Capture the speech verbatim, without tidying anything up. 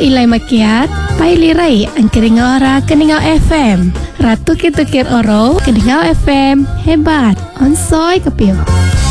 ilai makiat, pai lirai ang Keningau Ora Keningau F M. Ratu Kitukir Oro Keningau F M. Hebat, onsoi kepiu.